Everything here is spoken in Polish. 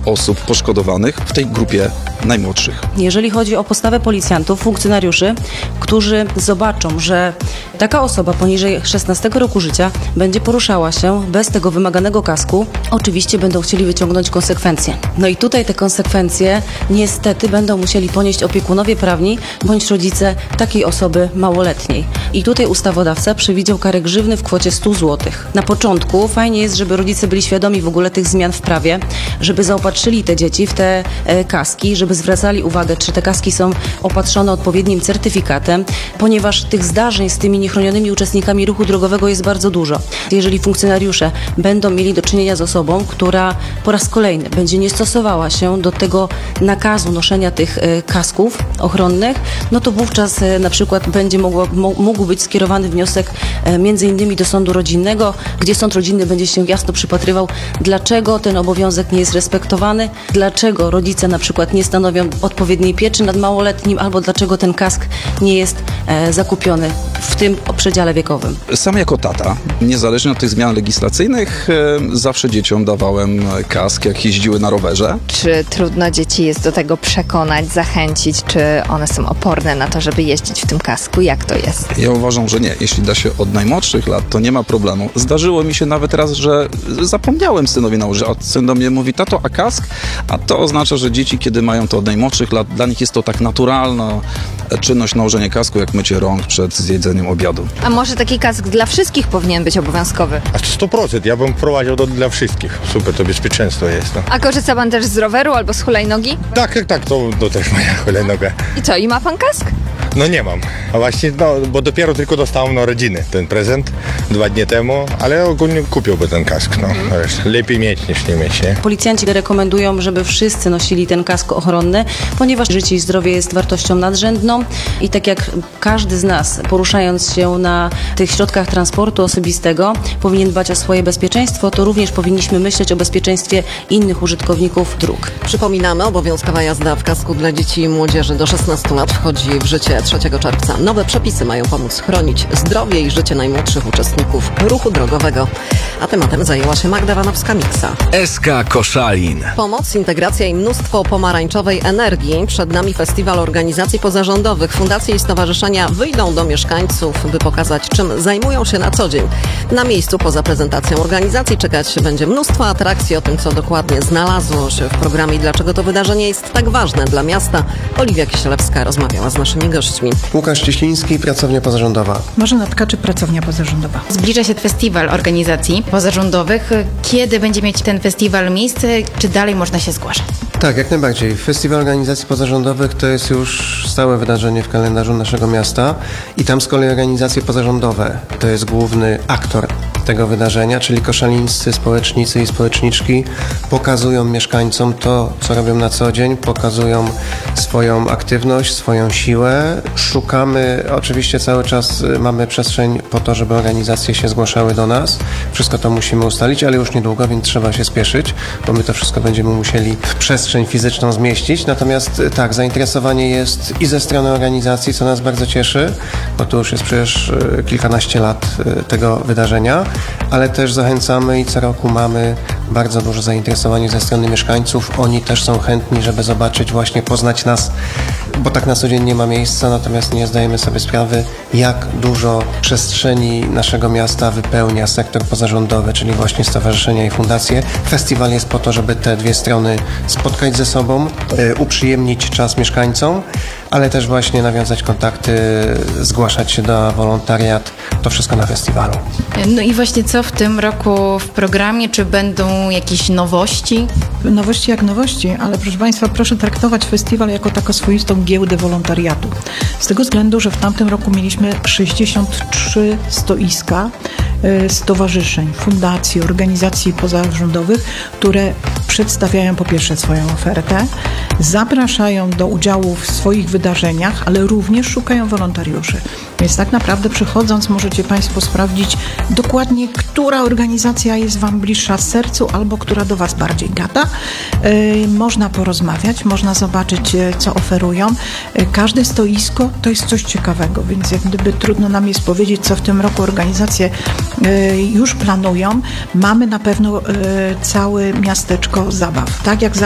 osób poszkodowanych w tej grupie najmłodszych. Jeżeli chodzi o postawę policjantów, funkcjonariuszy, którzy zobaczą, że taka osoba poniżej 16 roku życia będzie poruszała się bez tego wymaganego kasku, oczywiście będą chcieli wyciągnąć konsekwencje. No i tutaj te konsekwencje niestety będą musieli ponieść opiekunowie prawni bądź rodzice takiej osoby małoletniej. I tutaj ustawodawca przewidział karę grzywny w kwocie 100 zł. Na początku fajnie jest, żeby rodzice byli świadomi w ogóle tych zmian w prawie, żeby zaopatrzyli te dzieci w te kaski, żeby zwracali uwagę, czy te kaski są opatrzone odpowiednim certyfikatem, ponieważ tych zdarzeń z tymi niechronionymi uczestnikami ruchu drogowego jest bardzo dużo. Jeżeli funkcjonariusze będą mieli do czynienia z osobą, która po raz kolejny będzie nie stosowała się do tego nakazu noszenia tych kasków ochronnych, no to wówczas na przykład będzie mógł być skierowany wniosek między innymi do sądu rodzinnego, gdzie sąd rodzinny będzie się jasno przypatrywał, dlaczego ten obowiązek nie jest respektowany, dlaczego rodzice na przykład nie stanowią odpowiedniej pieczy nad małoletnim, albo dlaczego ten kask nie jest zakupiony w tym przedziale wiekowym. Sam jako tata, niezależnie od tych zmian legislacyjnych, zawsze dzieciom dawałem kask, jak jeździły na rowerze. Czy trudno dzieci jest do tego przekonać, zachęcić, czy one są oporne na to, żeby jeździć w tym kasku? Jak to jest? Ja uważam, że nie. Jeśli da się od najmłodszych lat, to nie ma problemu. Zdarzyło mi się nawet raz, że zapomniałem synowi nałożyć, a syn do mnie mówi: tato, a kask? A to oznacza, że dzieci, kiedy mają to od najmłodszych lat, dla nich jest to tak naturalna czynność nałożenie kasku, jak mycie rąk przed zjedzeniem obiadu. A może taki kask dla wszystkich powinien być obowiązkowy? A 100%. Ja bym wprowadził to dla wszystkich. Super, to bezpieczeństwo jest. No. A korzysta pan też z roweru albo z hulajnogi? Tak, to też moja hulajnoga. I co, i ma pan kask? No nie mam. A właśnie, bo dopiero tylko dostałem na rodziny ten prezent 2 dni temu, ale ogólnie kupiłby ten kask. No. Lepiej mieć niż nie mieć, nie? Policjanci rekomendują, żeby wszyscy nosili ten kask ochronny, ponieważ życie i zdrowie jest wartością nadrzędną i tak jak każdy z nas, poruszając się na tych środkach transportu osobistego, powinien dbać o swoje bezpieczeństwo, to również powinniśmy myśleć o bezpieczeństwie innych użytkowników dróg. Przypominamy, obowiązkowa jazda w kasku dla dzieci i młodzieży do 16 lat wchodzi w życie 3 czerwca. Nowe przepisy mają pomóc chronić zdrowie i życie najmłodszych uczestników ruchu drogowego. A tematem zajęła się Magda Wanowska-Miksa. SK Koszalin. Pomoc, integracja i mnóstwo pomarańczowej energii. Przed nami festiwal organizacji pozarządowych. Fundacje i stowarzyszenia wyjdą do mieszkańców, by pokazać, czym zajmują się na co dzień. Na miejscu poza prezentacją organizacji czekać będzie mnóstwo atrakcji. O tym, co dokładnie znalazło się w programie i dlaczego to wydarzenie jest tak ważne dla miasta, Oliwia Kisielewska rozmawiała z naszymi gośćmi. Łukasz Cieśliński, pracownia pozarządowa. Marzena Tkaczy, pracownia pozarządowa. Zbliża się festiwal organizacji pozarządowych. Kiedy będzie mieć ten festiwal miejsce? Czy dalej można się zgłaszać? Tak, jak najbardziej. Festiwal organizacji pozarządowych to jest już stałe wydarzenie w kalendarzu naszego miasta i tam z kolei organizacje pozarządowe to jest główny aktor tego wydarzenia, czyli koszalińscy społecznicy i społeczniczki pokazują mieszkańcom to, co robią na co dzień, pokazują swoją aktywność, swoją siłę. Szukamy, oczywiście cały czas mamy przestrzeń po to, żeby organizacje się zgłaszały do nas. Wszystko to musimy ustalić, ale już niedługo, więc trzeba się spieszyć, bo my to wszystko będziemy musieli w przestrzeń fizyczną zmieścić. Natomiast tak, zainteresowanie jest i ze strony organizacji, co nas bardzo cieszy, bo to już jest przecież kilkanaście lat tego wydarzenia, ale też zachęcamy i co roku mamy bardzo duże zainteresowanie ze strony mieszkańców. Oni też są chętni, żeby zobaczyć, właśnie poznać nas, bo tak na co dzień nie ma miejsca, natomiast nie zdajemy sobie sprawy, jak dużo przestrzeni naszego miasta wypełnia sektor pozarządowy, czyli właśnie stowarzyszenia i fundacje. Festiwal jest po to, żeby te dwie strony spotkać ze sobą, uprzyjemnić czas mieszkańcom, ale też właśnie nawiązać kontakty, zgłaszać się do wolontariat. To wszystko na festiwalu. No i właśnie co w tym roku w programie? Czy będą jakieś nowości? Nowości jak nowości, ale proszę Państwa, proszę traktować festiwal jako taką swoistą giełdę wolontariatu. Z tego względu, że w tamtym roku mieliśmy 63 stoiska stowarzyszeń, fundacji, organizacji pozarządowych, które przedstawiają po pierwsze swoją ofertę, zapraszają do udziału w swoich wydarzeniach, ale również szukają wolontariuszy. Więc tak naprawdę przychodząc możecie Państwo sprawdzić dokładnie, która organizacja jest Wam bliższa sercu albo która do Was bardziej gada. Można porozmawiać, można zobaczyć, co oferują. Każde stoisko to jest coś ciekawego, więc jak gdyby trudno nam jest powiedzieć, co w tym roku organizacje już planują. Mamy na pewno całe miasteczko zabaw. Tak jak